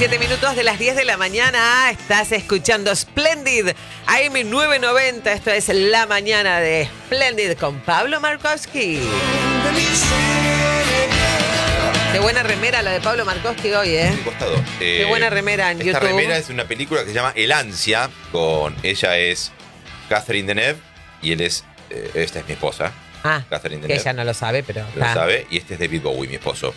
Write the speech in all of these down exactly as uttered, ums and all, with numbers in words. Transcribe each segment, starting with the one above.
siete minutos de las diez de la mañana. Estás escuchando Splendid A M nueve noventa. Esto es La Mañana de Splendid con Pablo Markowski. Qué buena remera la de Pablo Markowski hoy, ¿eh? Mi costado. Eh, Qué buena remera en esta YouTube. Esta remera es una película que se llama El Ansia. Con ella es Catherine Deneuve y él es... Eh, esta es mi esposa. Ah, Catherine que Deneuve. ella no lo sabe, pero... Lo ah. sabe. Y este es David Bowie, mi esposo.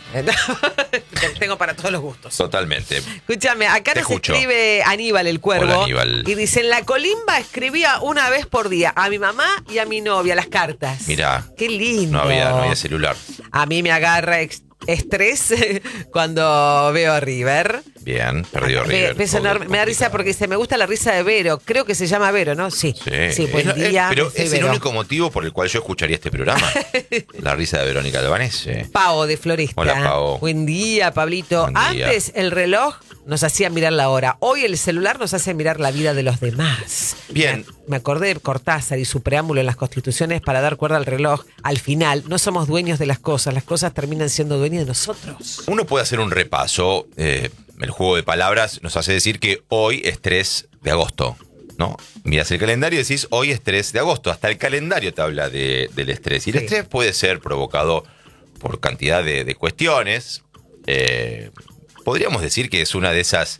Tengo para todos los gustos. Totalmente. Escúchame, acá Te nos escucho. escribe Aníbal el Cuervo. Hola, Aníbal. Y dice, en la colimba escribía una vez por día a mi mamá y a mi novia las cartas. Mirá. Qué lindo. No había, no había celular. A mí me agarra ex- estrés cuando veo a River. Bien, perdió Me, River. beso enorme. Me da risa porque dice, me gusta la risa de Vero. Creo que se llama Vero, ¿no? Sí. Sí, Sí, buen Es- día. Pero soy es el Vero. único motivo por el cual yo escucharía este programa. La risa de Verónica Albanese. Pao de Florista. Hola, Pao. Buen día, Pablito. Buen día. Antes el reloj nos hacía mirar la hora. Hoy el celular nos hace mirar la vida de los demás. Bien. Me, me acordé de Cortázar y su preámbulo en las constituciones para dar cuerda al reloj. Al final, no somos dueños de las cosas. Las cosas terminan siendo dueñas de nosotros. Uno puede hacer un repaso. Eh, el juego de palabras nos hace decir que hoy es tres de agosto. ¿No? Mirás el calendario y decís, hoy es tres de agosto. Hasta el calendario te habla de, del estrés. Y el Sí. estrés puede ser provocado por cantidad de, de cuestiones. Eh, podríamos decir que es una de esas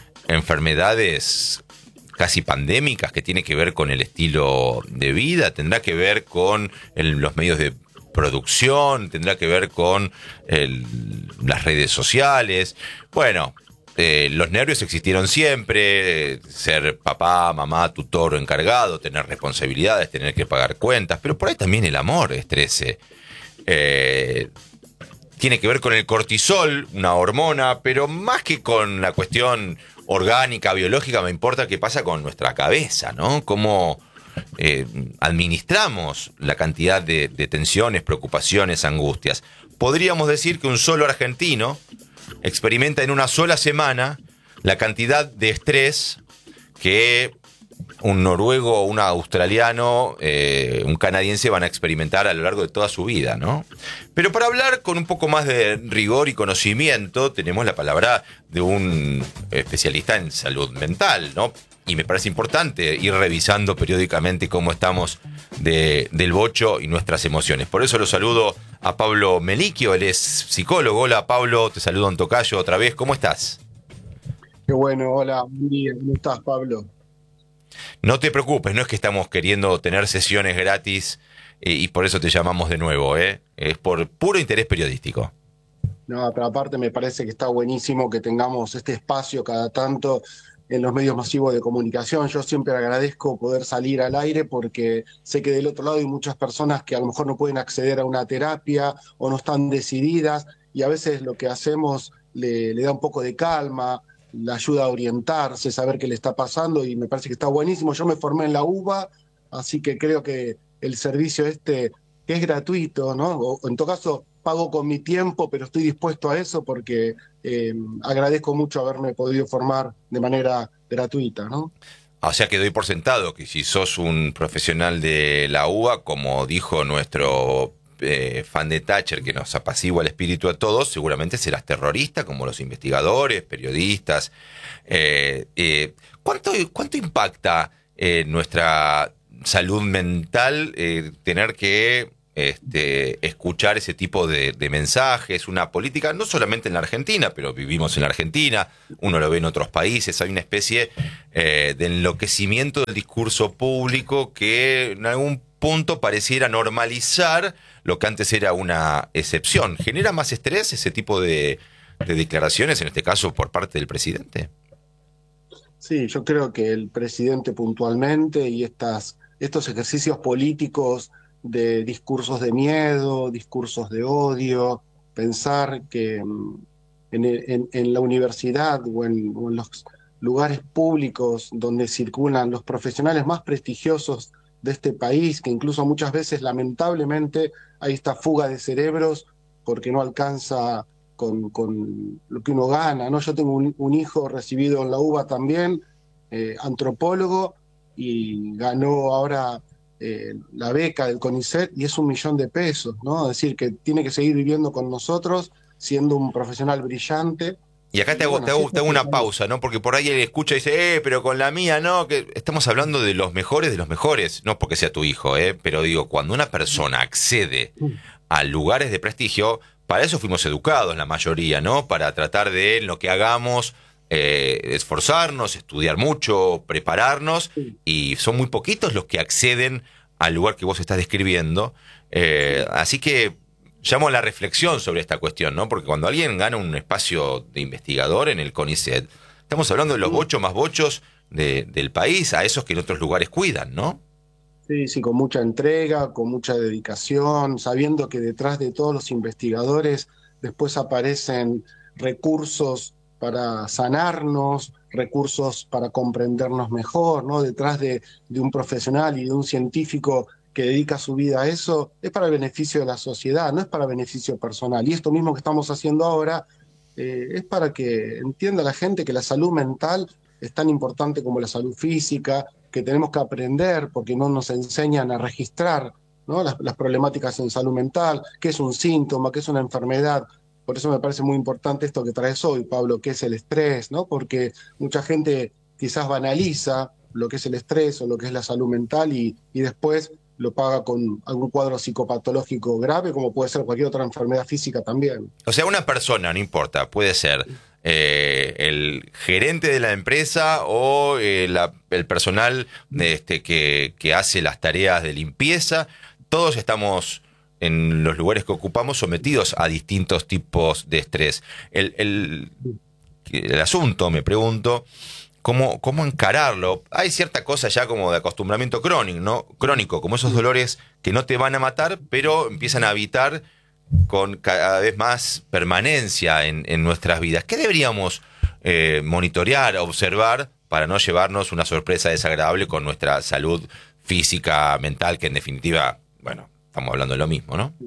enfermedades casi pandémicas que tiene que ver con el estilo de vida. Tendrá que ver con el- los medios de producción. Tendrá que ver con el- las redes sociales. Bueno... Eh, los nervios existieron siempre, eh, ser papá, mamá, tutor o encargado, tener responsabilidades, tener que pagar cuentas, pero por ahí también el amor estrese. Eh, tiene que ver con el cortisol, una hormona, pero más que con la cuestión orgánica, biológica, me importa qué pasa con nuestra cabeza, ¿no? Cómo eh, administramos la cantidad de, de tensiones, preocupaciones, angustias. Podríamos decir que un solo argentino experimenta en una sola semana la cantidad de estrés que un noruego, un australiano, eh, un canadiense van a experimentar a lo largo de toda su vida, ¿no? Pero para hablar con un poco más de rigor y conocimiento, tenemos la palabra de un especialista en salud mental, ¿no? Y me parece importante ir revisando periódicamente cómo estamos de, del bocho y nuestras emociones. Por eso lo saludo a Pablo Melicchio, él es psicólogo. Hola Pablo, te saludo en tocayo otra vez. ¿Cómo estás? Qué bueno, hola, buen día, ¿cómo estás, Pablo? No te preocupes, no es que estamos queriendo tener sesiones gratis eh, y por eso te llamamos de nuevo, ¿eh? Es por puro interés periodístico. No, pero aparte me parece que está buenísimo que tengamos este espacio cada tanto en los medios masivos de comunicación. Yo siempre agradezco poder salir al aire porque sé que del otro lado hay muchas personas que a lo mejor no pueden acceder a una terapia o no están decididas y a veces lo que hacemos le, le da un poco de calma, le ayuda a orientarse, saber qué le está pasando y me parece que está buenísimo. Yo me formé en la UBA, así que creo que el servicio este, que es gratuito, ¿no? O en todo caso pago con mi tiempo, pero estoy dispuesto a eso porque eh, agradezco mucho haberme podido formar de manera gratuita, ¿no? O sea que doy por sentado que si sos un profesional de la U B A, como dijo nuestro eh, fan de Thatcher, que nos apacigua el espíritu a todos, seguramente serás terrorista, como los investigadores, periodistas. Eh, eh, ¿cuánto, ¿Cuánto impacta eh, nuestra salud mental eh, tener que Este, escuchar ese tipo de, de mensajes, una política, no solamente en la Argentina, pero vivimos en la Argentina, uno lo ve en otros países, hay una especie eh, de enloquecimiento del discurso público que en algún punto pareciera normalizar lo que antes era una excepción. ¿Genera más estrés ese tipo de, de declaraciones, en este caso por parte del presidente? Sí, yo creo que el presidente puntualmente y estas, estos ejercicios políticos de discursos de miedo, discursos de odio, pensar que mm, en, en, en la universidad o en, o en los lugares públicos donde circulan los profesionales más prestigiosos de este país, que incluso muchas veces lamentablemente hay esta fuga de cerebros porque no alcanza con, con lo que uno gana, ¿no? Yo tengo un, un hijo recibido en la UBA también, eh, antropólogo, y ganó ahora Eh, la beca del CONICET y es un millón de pesos, ¿no? Es decir, que tiene que seguir viviendo con nosotros, siendo un profesional brillante. Y acá Y te hago, bueno, te así hago, es te hago una necesario. pausa, ¿no? Porque por ahí él escucha y dice, eh, pero con la mía, no, que estamos hablando de los mejores de los mejores, no porque sea tu hijo, eh, pero digo, cuando una persona accede a lugares de prestigio, para eso fuimos educados la mayoría, ¿no? Para tratar de, en lo que hagamos, eh, esforzarnos, estudiar mucho, prepararnos, Sí, y son muy poquitos los que acceden al lugar que vos estás describiendo. Eh, sí, así que llamo a la reflexión sobre esta cuestión, ¿no? Porque cuando alguien gana un espacio de investigador en el CONICET, estamos hablando de los sí. bochos más bochos de- del país, a esos que en otros lugares cuidan, ¿no? Sí, sí, con mucha entrega, con mucha dedicación, sabiendo que detrás de todos los investigadores después aparecen recursos para sanarnos, recursos para comprendernos mejor, ¿no? Detrás de, de un profesional y de un científico que dedica su vida a eso, es para el beneficio de la sociedad, no es para beneficio personal. Y esto mismo que estamos haciendo ahora, eh, es para que entienda la gente que la salud mental es tan importante como la salud física, que tenemos que aprender porque no nos enseñan a registrar, ¿no? las, las problemáticas en salud mental, qué es un síntoma, qué es una enfermedad. Por eso me parece muy importante esto que traes hoy, Pablo, que es el estrés, ¿no? Porque mucha gente quizás banaliza lo que es el estrés o lo que es la salud mental y, y después lo paga con algún cuadro psicopatológico grave, como puede ser cualquier otra enfermedad física también. O sea, una persona, no importa, puede ser eh, el gerente de la empresa o eh, la- el personal de este, que, que hace las tareas de limpieza. Todos estamos en los lugares que ocupamos sometidos a distintos tipos de estrés. El, el, el asunto, me pregunto, ¿cómo, cómo encararlo? Hay cierta cosa ya como de acostumbramiento crónico, ¿no? Crónico, como esos dolores que no te van a matar, pero empiezan a habitar con cada vez más permanencia en, en nuestras vidas. ¿Qué deberíamos eh, monitorear, observar, para no llevarnos una sorpresa desagradable con nuestra salud física, mental, que en definitiva, bueno, estamos hablando de lo mismo, ¿no?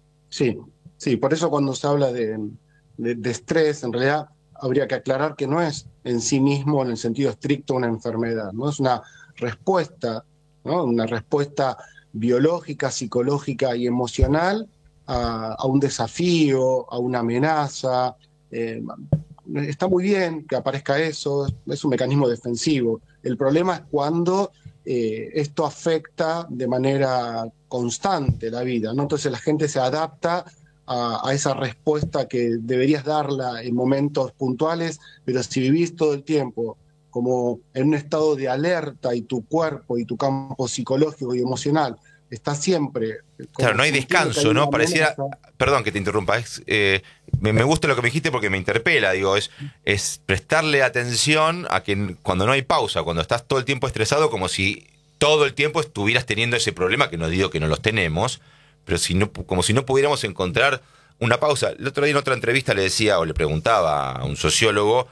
Sí, sí, por eso cuando se habla de, de- de estrés, en realidad habría que aclarar que no es en sí mismo, en el sentido estricto, una enfermedad, ¿no? Es una respuesta, ¿no? Una respuesta biológica, psicológica y emocional a, a un desafío, a una amenaza. Eh, Está muy bien que aparezca eso, es un mecanismo defensivo. El problema es cuando eh, esto afecta de manera constante la vida, ¿no? Entonces la gente se adapta a, a esa respuesta que deberías darla en momentos puntuales, pero si vivís todo el tiempo como en un estado de alerta y tu cuerpo y tu campo psicológico y emocional está siempre Claro, como no hay sintiendo que hay descanso, ¿no? una Pareciera, amenaza. perdón que te interrumpa, es, eh, me, me gusta lo que me dijiste porque me interpela, digo, es, es prestarle atención a que n- cuando no hay pausa, cuando estás todo el tiempo estresado, como si todo el tiempo estuvieras teniendo ese problema, que no digo que no los tenemos, pero si no, pu- como si no pudiéramos encontrar una pausa. El otro día en otra entrevista le decía o le preguntaba a un sociólogo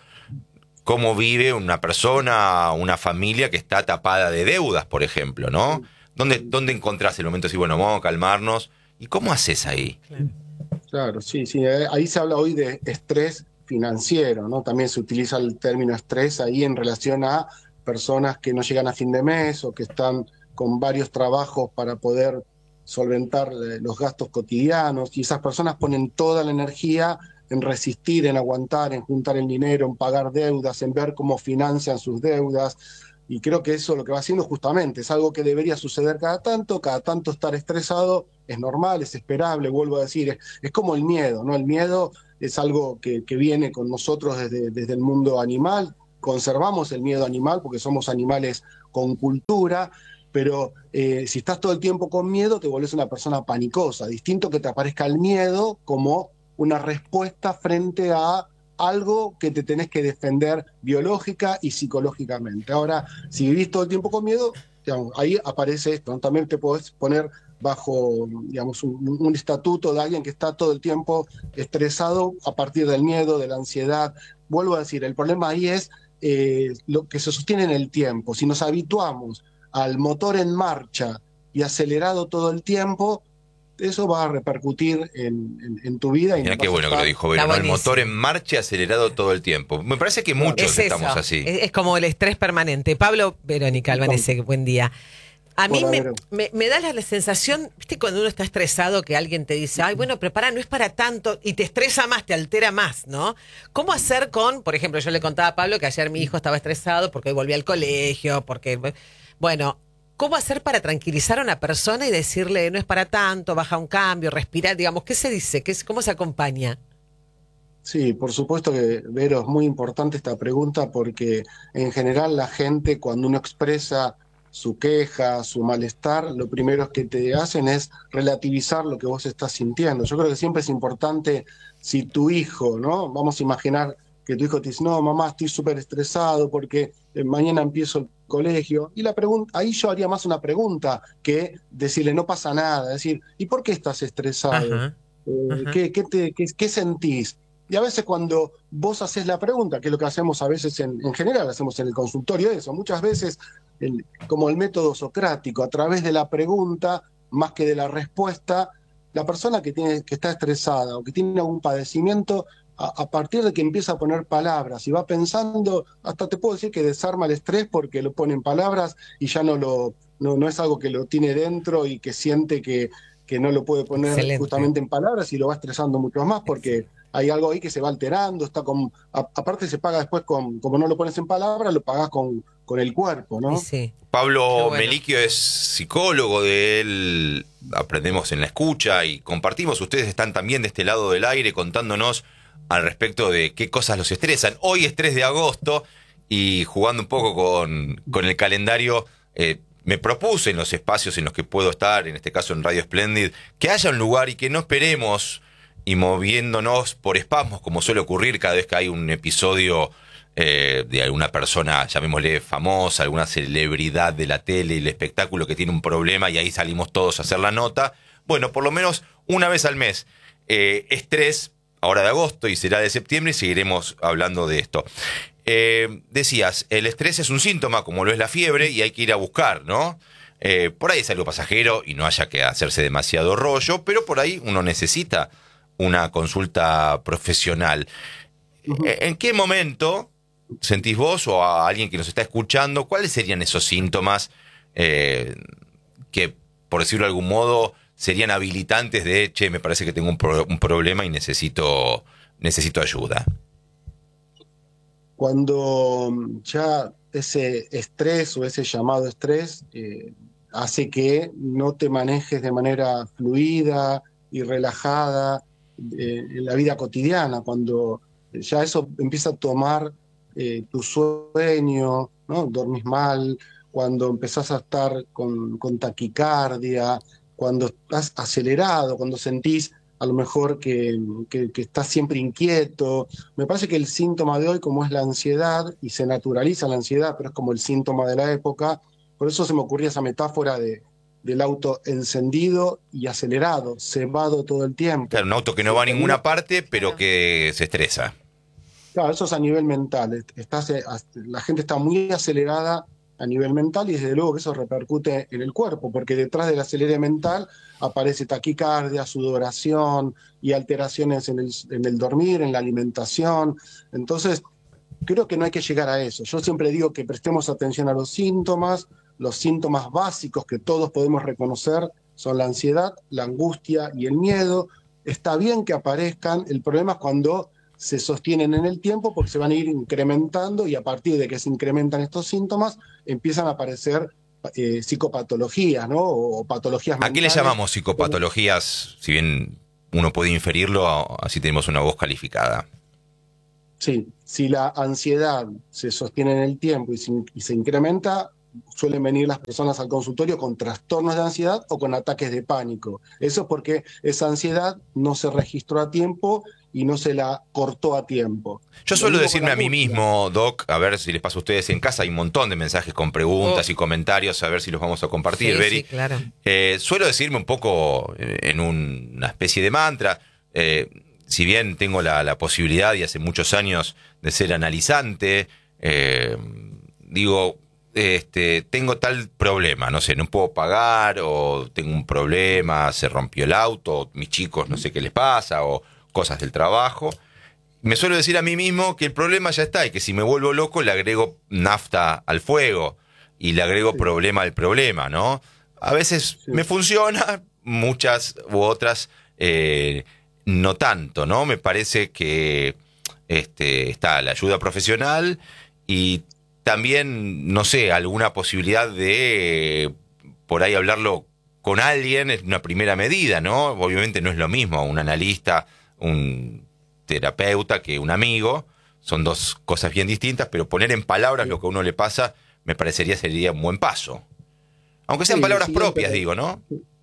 cómo vive una persona, una familia que está tapada de deudas, por ejemplo, ¿no? ¿Dónde, dónde encontrás el momento de decir, bueno, vamos a calmarnos? ¿Y cómo haces ahí? Claro. Claro, sí, sí. eh, Ahí se habla hoy de estrés financiero, ¿no? También se utiliza el término estrés ahí en relación a personas que no llegan a fin de mes o que están con varios trabajos para poder solventar eh, los gastos cotidianos. Y esas personas ponen toda la energía en resistir, en aguantar, en juntar el dinero, en pagar deudas, en ver cómo financian sus deudas. Y creo que eso lo que va haciendo justamente es algo que debería suceder cada tanto, cada tanto estar estresado es normal, es esperable, vuelvo a decir, es, es como el miedo, ¿no? El miedo es algo que, que viene con nosotros desde, desde el mundo animal, conservamos el miedo animal porque somos animales con cultura, pero eh, si estás todo el tiempo con miedo te vuelves una persona panicosa, distinto que te aparezca el miedo como una respuesta frente a algo que te tenés que defender biológica y psicológicamente. Ahora, si vivís todo el tiempo con miedo, digamos, ahí aparece esto, ¿no? También te podés poner bajo, digamos, un, un estatuto de alguien que está todo el tiempo estresado a partir del miedo, de la ansiedad. Vuelvo a decir, el problema ahí es eh, lo que se sostiene en el tiempo. Si nos habituamos al motor en marcha y acelerado todo el tiempo, eso va a repercutir en, en, en tu vida y Mirá qué vas a bueno que lo estar... dijo Está Vero, ¿no? El motor en buenísimo. marcha acelerado todo el tiempo. Me parece que Claro. muchos Es eso, estamos así. es, es como el estrés permanente. Pablo, Verónica Albanese, buen día. A mí por me, haber... me, me da la, la sensación, viste, cuando uno está estresado, que alguien te dice, ay, bueno, pero pará, no es para tanto, y te estresa más, te altera más, ¿no? ¿Cómo hacer con, por ejemplo, yo le contaba a Pablo que ayer mi hijo estaba estresado porque hoy volvía al colegio, porque, bueno, ¿cómo hacer para tranquilizar a una persona y decirle, no es para tanto, baja un cambio, respirar, digamos, ¿qué se dice? ¿Qué es, cómo se acompaña? Sí, por supuesto que, Vero, es muy importante esta pregunta porque en general la gente cuando uno expresa su queja, su malestar, lo primero que te hacen es relativizar lo que vos estás sintiendo. Yo creo que siempre es importante si tu hijo, ¿no? Vamos a imaginar que tu hijo te dice, no, mamá, estoy súper estresado porque eh, mañana empiezo el colegio. Y la pregunta, ahí yo haría más una pregunta que decirle, no pasa nada. Es decir, ¿y por qué estás estresado? Ajá, Eh, ajá. ¿qué, qué te, qué, qué sentís? Y a veces cuando vos haces la pregunta, que es lo que hacemos a veces en, en general, hacemos en el consultorio eso, muchas veces el- como el método socrático, a través de la pregunta, más que de la respuesta, la persona que, tiene, que está estresada o que tiene algún padecimiento, a, a partir de que empieza a poner palabras y va pensando, hasta te puedo decir que desarma el estrés porque lo pone en palabras y ya no, lo, no, no es algo que lo tiene dentro y que siente que, que no lo puede poner Excelente. justamente en palabras y lo va estresando mucho más porque hay algo ahí que se va alterando, está con, a, aparte se paga después con, como no lo pones en palabras, lo pagás con, con el cuerpo, Y ¿no? sí, qué Pablo bueno. Meliquio es psicólogo, de él aprendemos en la escucha y compartimos. Ustedes están también de este lado del aire contándonos al respecto de qué cosas los estresan. Hoy es tres de agosto y jugando un poco con, con el calendario, eh, me propuse en los espacios en los que puedo estar, en este caso en Radio Splendid, que haya un lugar y que no esperemos y moviéndonos por espasmos, como suele ocurrir cada vez que hay un episodio eh, de alguna persona, llamémosle famosa, alguna celebridad de la tele y el espectáculo que tiene un problema y ahí salimos todos a hacer la nota. Bueno, por lo menos una vez al mes. Eh, estrés, ahora de agosto y será de septiembre y seguiremos hablando de esto. Eh, decías, el estrés es un síntoma, como lo es la fiebre, y hay que ir a buscar, ¿no? Eh, por ahí es algo pasajero y no haya que hacerse demasiado rollo, pero por ahí uno necesita una consulta profesional. Ujú. ¿En qué momento sentís vos o a alguien que nos está escuchando, cuáles serían esos síntomas eh, que, por decirlo de algún modo, serían habilitantes de, che, me parece que tengo un, pro- un problema y necesito, necesito ayuda? Cuando ya ese estrés o ese llamado estrés eh, hace que no te manejes de manera fluida y relajada eh, en la vida cotidiana, cuando ya eso empieza a tomar eh, tu sueño, ¿no? Dormís mal, cuando empezás a estar con, con taquicardia, cuando estás acelerado, cuando sentís a lo mejor que, que, que estás siempre inquieto. Me parece que el síntoma de hoy, como es la ansiedad, y se naturaliza la ansiedad, pero es como el síntoma de la época, por eso se me ocurría esa metáfora de, del auto encendido y acelerado, cebado todo el Claro, tiempo. un auto que no Eh, va a termina, ninguna parte, pero Claro. que se estresa. claro, eso es a nivel mental. Estás, eh, la gente está muy acelerada a nivel mental y desde luego que eso repercute en el cuerpo, porque detrás del acelere mental aparece taquicardia, sudoración y alteraciones en el, en el dormir, en la alimentación. Entonces, creo que no hay que llegar a eso. Yo siempre digo que prestemos atención a los síntomas. Los síntomas básicos que todos podemos reconocer son la ansiedad, la angustia y el miedo. Está bien que aparezcan, el problema es cuando se sostienen en el tiempo porque se van a ir incrementando y a partir de que se incrementan estos síntomas empiezan a aparecer eh, psicopatologías, ¿no? O, o patologías ¿A qué le mentales. llamamos psicopatologías? Si bien uno puede inferirlo, así tenemos una voz calificada. Sí, si la ansiedad se sostiene en el tiempo y se, y se incrementa, suelen venir las personas al consultorio con trastornos de ansiedad o con ataques de pánico. Eso es porque esa ansiedad no se registró a tiempo y no se la cortó a tiempo. Yo Lo suelo mismo con la decirme a mí angustia. mismo, Doc, a ver si les pasa a ustedes en casa, hay un montón de mensajes con preguntas Oh, y comentarios, a ver si los vamos a compartir, sí, sí, Beri. claro. Eh, suelo decirme un poco eh, en un- una especie de mantra, eh, si bien tengo la, la posibilidad y hace muchos años de ser analizante, eh, digo, este, tengo tal problema, no sé, no puedo pagar o tengo un problema, se rompió el auto, mis chicos no sé qué les pasa o cosas del trabajo. Me suelo decir a mí mismo que el problema ya está y que si me vuelvo loco le agrego nafta al fuego. y le agrego Sí. problema al problema, ¿no? A veces Sí. me funciona, muchas u otras eh, no tanto, ¿no? Me parece que este, está la ayuda profesional y también, no sé, alguna posibilidad de eh, por ahí hablarlo con alguien es una primera medida, ¿no? Obviamente no es lo mismo un analista, un terapeuta que un amigo, son dos cosas bien distintas, pero poner en palabras lo que a uno le pasa me parecería sería un buen paso. Aunque sean Sí, el palabras siguiente, propias, digo, ¿no?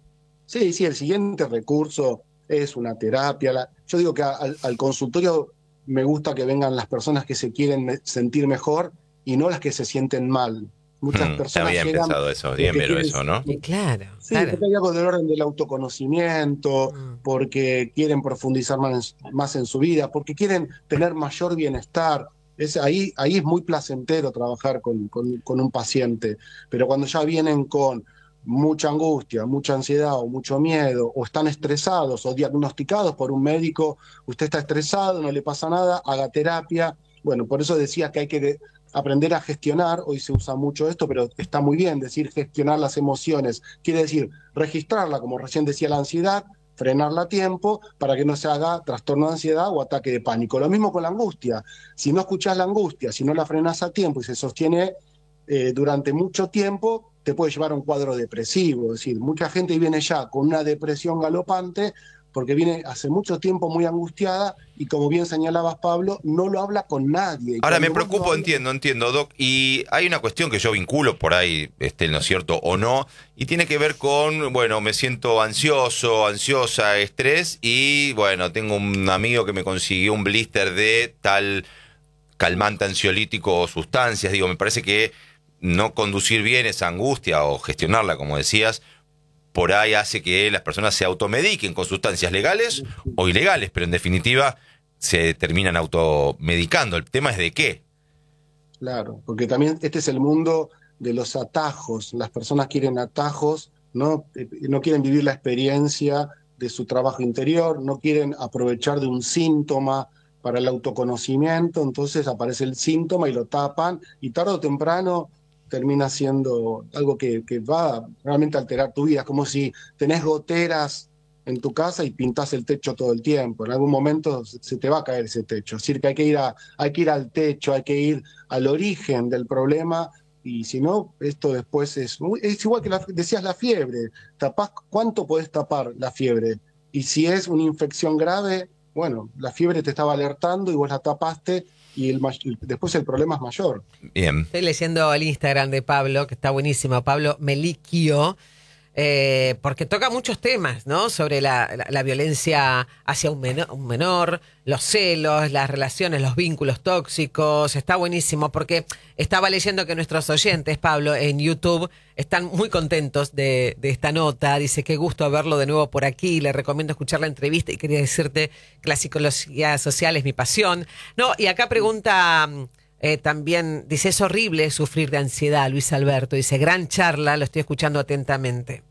sí, sí, el siguiente recurso es una terapia. La- yo digo que a- al, al consultorio me gusta que vengan las personas que se quieren me- sentir mejor y no las que se sienten mal. Muchas Hmm, está personas bien llegan pensado eso, bien porque pero quieren. eso, ¿no? Y claro, Sí, claro. porque hay algo del orden del autoconocimiento, Mm. porque quieren profundizar más en, más en su vida, porque quieren tener mayor bienestar. Es, ahí, ahí es muy placentero trabajar con, con, con un paciente, pero cuando ya vienen con mucha angustia, mucha ansiedad o mucho miedo, o están estresados o diagnosticados por un médico, usted está estresado, no le pasa nada, haga terapia. Bueno, por eso decía que hay que aprender a gestionar, hoy se usa mucho esto, pero está muy bien decir gestionar las emociones, quiere decir registrarla, como recién decía la ansiedad, frenarla a tiempo para que no se haga trastorno de ansiedad o ataque de pánico. Lo mismo con la angustia, si no escuchás la angustia, si no la frenas a tiempo y se sostiene eh, durante mucho tiempo, te puede llevar a un cuadro depresivo, es decir, mucha gente viene ya con una depresión galopante porque viene hace mucho tiempo muy angustiada y como bien señalabas, Pablo, no lo habla con nadie. Y Ahora me cuando vos no preocupo, hablas. entiendo, entiendo, Doc, y hay una cuestión que yo vinculo por ahí, este, ¿no es cierto? O no, y tiene que ver con, bueno, me siento ansioso, ansiosa, estrés, y bueno, tengo un amigo que me consiguió un blister de tal calmante ansiolítico o sustancias, digo, me parece que no conducir bien esa angustia o gestionarla, como decías, por ahí hace que las personas se automediquen con sustancias legales o ilegales, pero en definitiva se terminan automedicando. El tema es de qué. Claro, porque también este es el mundo de los atajos. Las personas quieren atajos, ¿no? Eh, no quieren vivir la experiencia de su trabajo interior, no quieren aprovechar de un síntoma para el autoconocimiento, entonces aparece el síntoma y lo tapan y tarde o temprano termina siendo algo que, que va realmente a alterar tu vida. Es como si tenés goteras en tu casa y pintás el techo todo el tiempo. En algún momento se se te va a caer ese techo. Es decir, que hay que ir a, hay que ir al techo, hay que ir al origen del problema y si no, esto después es, es igual que la, decías la fiebre, tapás, ¿cuánto podés tapar la fiebre? Y si es una infección grave, bueno, la fiebre te estaba alertando y vos la tapaste y el, después el problema es mayor. Bien. Estoy leyendo el Instagram de Pablo, que está buenísimo, Pablo Meliquio, eh, porque toca muchos temas, ¿no? Sobre la, la, la violencia hacia un menor, un menor, los celos, las relaciones, los vínculos tóxicos. Está buenísimo, porque estaba leyendo que nuestros oyentes, Pablo, en YouTube, están muy contentos de, de esta nota. Dice, qué gusto verlo de nuevo por aquí. Le recomiendo escuchar la entrevista y quería decirte que la psicología social es mi pasión. No, y acá pregunta... Eh, también dice, es horrible sufrir de ansiedad, Luis Alberto. Dice, gran charla, lo estoy escuchando atentamente.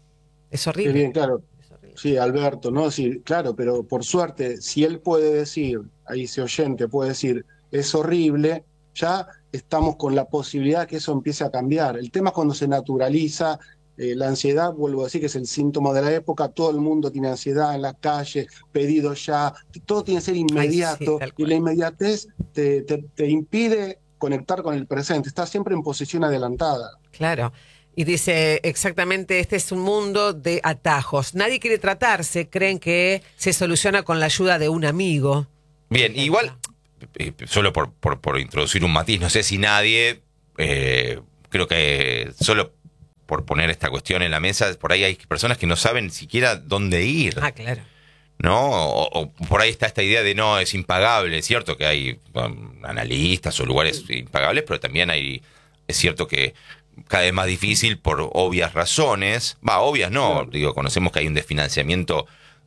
Es Qué horrible. bien, claro. Es horrible. Sí, Alberto, ¿no? Sí, claro, pero por suerte, si él puede decir, ahí ese oyente puede decir, es horrible, ya estamos con la posibilidad que eso empiece a cambiar. El tema es cuando se naturaliza, eh, la ansiedad, vuelvo a decir que es el síntoma de la época, todo el mundo tiene ansiedad en la calle, pedido ya, todo tiene que ser Ay, sí, inmediato tal y la cual. inmediatez te, te, te impide conectar con el presente, estás siempre en posición adelantada. Claro. Y dice exactamente, este es un mundo de atajos. Nadie quiere tratarse, creen que se soluciona con la ayuda de un amigo. Por Bien, igual, ejemplo. eh, solo por, por, por introducir un matiz, no sé si nadie, eh, creo que solo por poner esta cuestión en la mesa, por ahí hay personas que no saben siquiera dónde ir. Ah, claro. ¿No? O, o por ahí está esta idea de no, es impagable. Es cierto que hay um, analistas o lugares impagables, pero también hay, es cierto que cada vez más difícil por obvias razones. Va, obvias no, Claro. digo, conocemos que hay un desfinanciamiento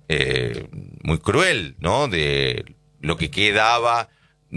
eh, muy cruel, ¿no? De lo que quedaba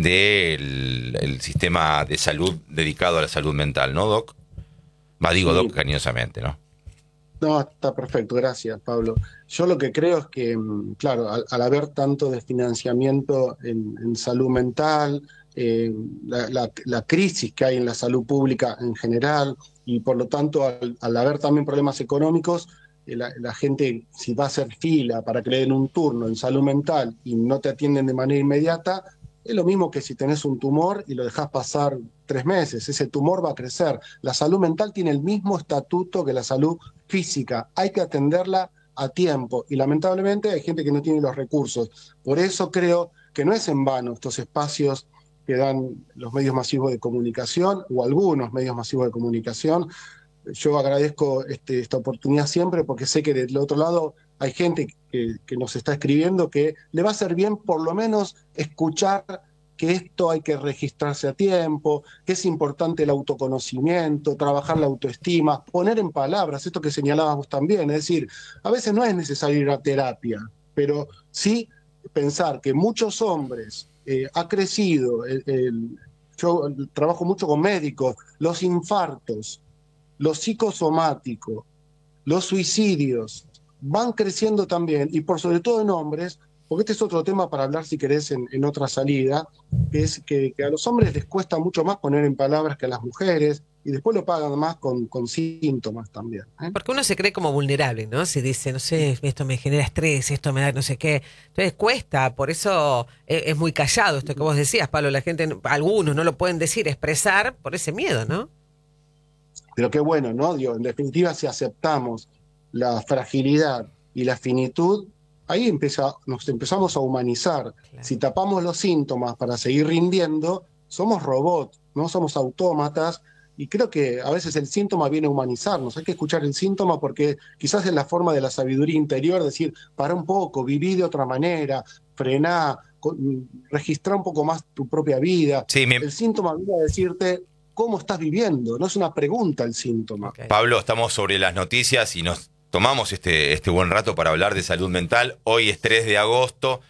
del el sistema de salud dedicado a la salud mental, ¿no, Doc? Va, digo, Doc, Sí. cariñosamente, ¿no? No, está perfecto, gracias, Pablo. Yo lo que creo es que, mm, claro, al, al haber tanto desfinanciamiento en, en salud mental, eh, la, la, la crisis que hay en la salud pública en general, y por lo tanto, al, al haber también problemas económicos, eh, la, la gente, si va a hacer fila para que le den un turno en salud mental y no te atienden de manera inmediata, es lo mismo que si tenés un tumor y lo dejás pasar tres meses, ese tumor va a crecer. La salud mental tiene el mismo estatuto que la salud física, hay que atenderla a tiempo, y lamentablemente hay gente que no tiene los recursos. Por eso creo que no es en vano estos espacios que dan los medios masivos de comunicación, o algunos medios masivos de comunicación. Yo agradezco este, esta oportunidad siempre, porque sé que del otro lado hay gente que, que nos está escribiendo que le va a hacer bien por lo menos escuchar que esto hay que registrarse a tiempo, que es importante el autoconocimiento, trabajar la autoestima, poner en palabras esto que señalábamos también. Es decir, a veces no es necesario ir a terapia, pero sí pensar que muchos hombres eh, ha crecido, el, el, yo trabajo mucho con médicos, los infartos, los psicosomáticos, los suicidios, van creciendo también, y por sobre todo en hombres, porque este es otro tema para hablar si querés en, en otra salida, que es que, que a los hombres les cuesta mucho más poner en palabras que a las mujeres, y después lo pagan más con, con síntomas también, ¿eh? Porque uno se cree como vulnerable, ¿no? Si dice, no sé, esto me genera estrés, esto me da no sé qué. Entonces cuesta, por eso es, es muy callado esto que vos decías, Pablo. La gente, algunos no lo pueden decir, expresar por ese miedo, ¿no? Pero qué bueno, ¿no? Digo, en definitiva, si aceptamos la fragilidad y la finitud, ahí empieza, nos empezamos a humanizar. Claro. Si tapamos los síntomas para seguir rindiendo, somos robots, no somos autómatas, y creo que a veces el síntoma viene a humanizarnos. Hay que escuchar el síntoma porque quizás es la forma de la sabiduría interior, decir, para un poco, viví de otra manera, frená, registrá un poco más tu propia vida. Sí, me... El síntoma viene a decirte cómo estás viviendo, no es una pregunta el síntoma. Okay. Pablo, estamos sobre las noticias y nos tomamos este, este buen rato para hablar de salud mental. Hoy es tres de agosto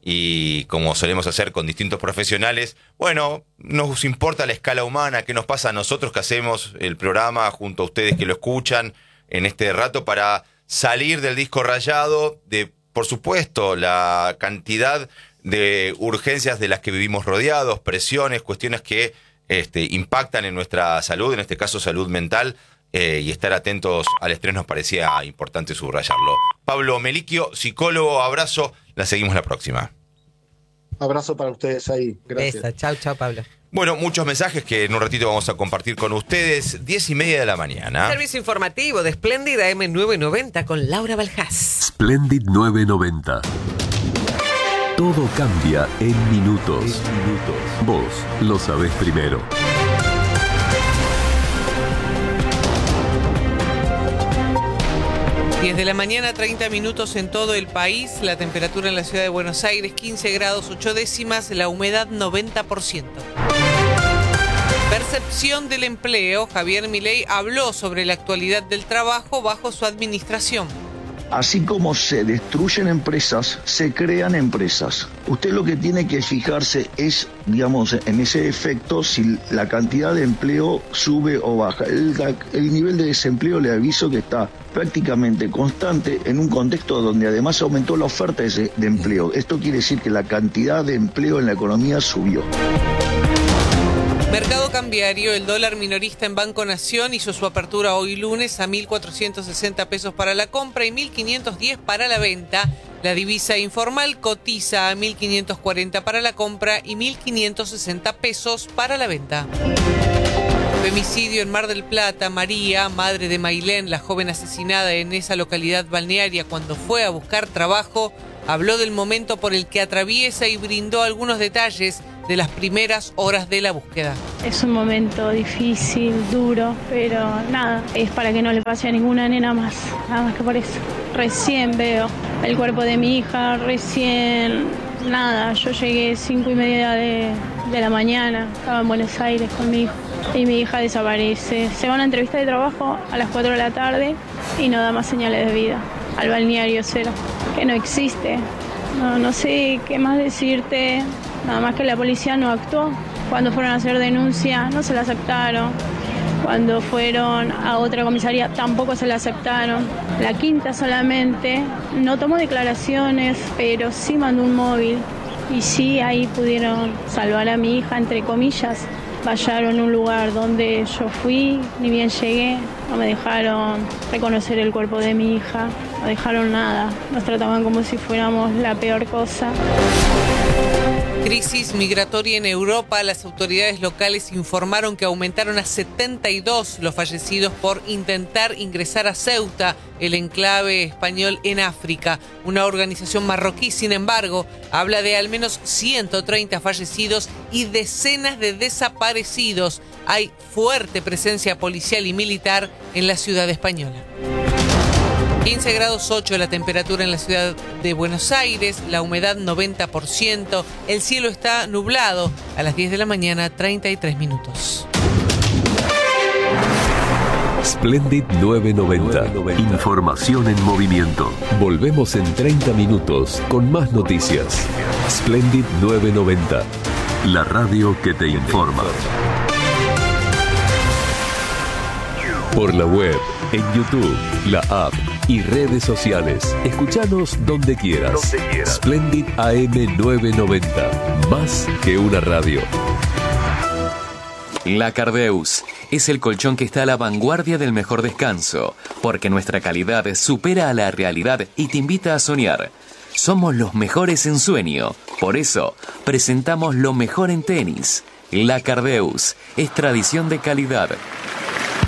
y como solemos hacer con distintos profesionales, bueno, nos importa la escala humana, qué nos pasa a nosotros que hacemos el programa junto a ustedes que lo escuchan en este rato, para salir del disco rayado de, por supuesto, la cantidad de urgencias de las que vivimos rodeados, presiones, cuestiones que este, impactan en nuestra salud, en este caso salud mental. Eh, y estar atentos al estrés nos parecía importante subrayarlo. Pablo Melicchio, psicólogo, abrazo, la seguimos la próxima. Abrazo para ustedes ahí, gracias. Esa, chau, chau, Pablo. Bueno, muchos mensajes que en un ratito vamos a compartir con ustedes. Diez y media de la mañana. Servicio informativo de Splendid A M nueve noventa con Laura Baljás. Splendid nueve noventa. Todo cambia en minutos. En minutos. Vos lo sabés primero. diez de la mañana, treinta minutos en todo el país. La temperatura en la ciudad de Buenos Aires, quince grados ocho décimas. La humedad, noventa por ciento. Percepción del empleo. Javier Milei habló sobre la actualidad del trabajo bajo su administración. Así como se destruyen empresas, se crean empresas. Usted lo que tiene que fijarse es, digamos, en ese efecto, si la cantidad de empleo sube o baja. El, el nivel de desempleo, le aviso que está prácticamente constante en un contexto donde además aumentó la oferta de, de empleo. Esto quiere decir que la cantidad de empleo en la economía subió. Mercado cambiario, el dólar minorista en Banco Nación hizo su apertura hoy lunes a mil cuatrocientos sesenta pesos para la compra y mil quinientos diez para la venta. La divisa informal cotiza a mil quinientos cuarenta para la compra y mil quinientos sesenta pesos para la venta. Femicidio en Mar del Plata. María, madre de Mailén, la joven asesinada en esa localidad balnearia cuando fue a buscar trabajo, habló del momento por el que atraviesa y brindó algunos detalles de las primeras horas de la búsqueda. Es un momento difícil, duro, pero nada, es para que no le pase a ninguna nena más, nada más que por eso. Recién veo el cuerpo de mi hija, recién, nada, yo llegué cinco y media de, de la mañana, estaba en Buenos Aires con mi hijo y mi hija desaparece. Se va a una entrevista de trabajo a las cuatro de la tarde y no da más señales de vida. Al balneario cero, que no existe. No, no sé qué más decirte. Nada más que la policía no actuó. Cuando fueron a hacer denuncia, no se la aceptaron. Cuando fueron a otra comisaría, tampoco se la aceptaron. La quinta solamente no tomó declaraciones, pero sí mandó un móvil Y sí, ahí pudieron salvar a mi hija, entre comillas. Vallaron un lugar donde yo fui, ni bien llegué, no me dejaron reconocer el cuerpo de mi hija, no dejaron nada, nos trataban como si fuéramos la peor cosa. Crisis migratoria en Europa. Las autoridades locales informaron que aumentaron a setenta y dos los fallecidos por intentar ingresar a Ceuta, el enclave español en África. Una organización marroquí, sin embargo, habla de al menos ciento treinta fallecidos y decenas de desaparecidos. Hay fuerte presencia policial y militar en la ciudad española. quince grados ocho la temperatura en la ciudad de Buenos Aires, la humedad noventa por ciento, el cielo está nublado. A las diez de la mañana, treinta y tres minutos. Splendid novecientos noventa. Información en movimiento. Volvemos en treinta minutos con más noticias. Splendid novecientos noventa. La radio que te informa. Por la web, en YouTube, la app y redes sociales. Escuchanos donde quieras. Donde quieras. Splendid A M novecientos noventa. Más que una radio. La Cardeus es el colchón que está a la vanguardia del mejor descanso, porque nuestra calidad supera a la realidad y te invita a soñar. Somos los mejores en sueño, por eso presentamos lo mejor en tenis. La Cardeus es tradición de calidad,